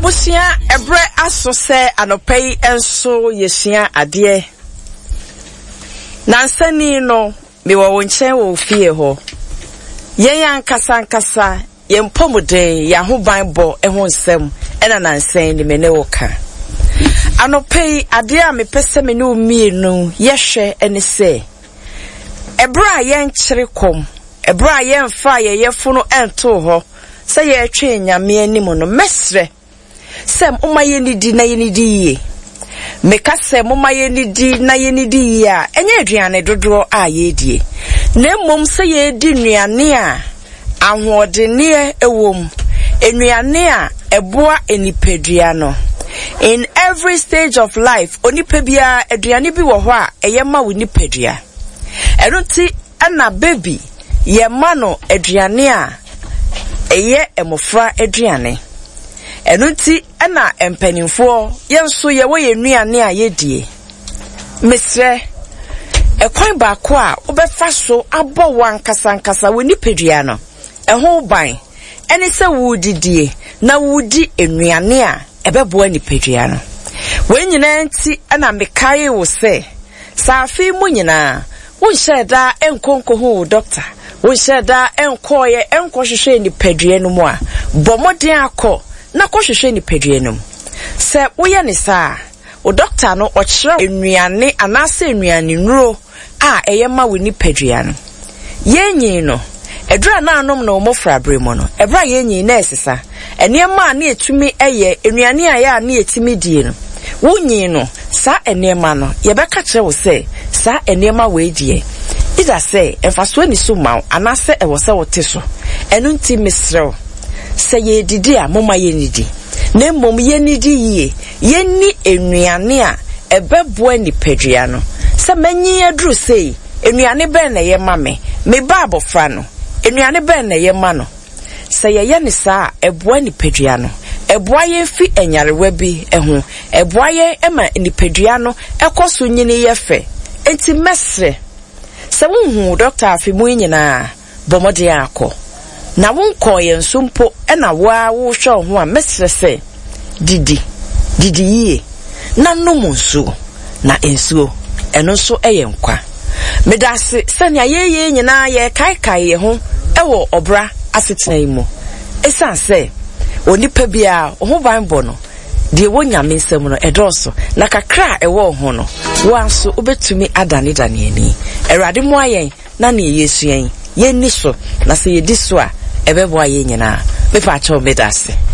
Abusia ebre aso se anopei enso yesua ade nansani no mewo wonchen wo fie ho yen nkasa yen pomuden ya ho banbo eho nsem ena nansan ni mene woka anopei ade a mepese me no mienu yehwe ene se ebra yen kyirikom ebra yen fa ye yefunu ento ho se ye twe nyame anim no mesre sem umaye ni di na yenidi ye meka sem umaye ni di na yenidi ya enye aduane dodo a ye die na mmom se ye di nuane a ahwodene ewom enuane a eboa enipadua no. In every stage of life onipa bia aduane bi wo ho a eyema wo nipadua enunti ana baby ye ma no aduane a eye emofra aduane enunti ana empanimfo yenso ye wo ye nuane a yedie mesre ekwan ba ko a obefa so abo wankasa wo nipadua no eho ban ene se wo didie na wo di enuane a ebeboa nipadua no wenyina nti ana mekae wo se safi mu nyina wo nheda enkonko ho doctor wo nheda enkoye enkohwehwe nipadua no mu a bomoden akọ na kohwehwe nipadua no se woye ne saa o doctor no ochire enuane anase enuane nuro a eyema wo nipadua no yenyi no edura na anom na omofra bremo no ebra yenyi na esesa enema na etumi eye enuane a ya na etimi die no wonyi no sa enema no yebeka kire wo se sa enema we die ida se emfaso ani so ma anase ewo se wote so enu nti mesrew se ye didi a moma ye nidi na mmom ye nidi yie ye ni enuane a ebeboa nipadua no se manyi aduru sei enuane be na ye mame me ba abofra no enuane be na ye ma no se ye ne saa eboa nipadua no eboa ye fi enyarewa bi eho eboa ye ema nipadua no ekoso nyini ye fe enti mesre se wonhu doctor afimu nyina bomode akọ na wonko ye nsumpo ena wa wo hwe ho a mesre se didi yie na nomunsu na ensuo eno so eye nkwa medase sania ye nyina ye kai ye ho ewo obra asetena imo esanse onipa bia ho banbo no de wonyame nsem no edoso na kakra ewo ho no wanso obetumi adane ani erade mo ayen na na yesu yen yenni so na se yedi so a ebebo ayen nyina mepa cha medase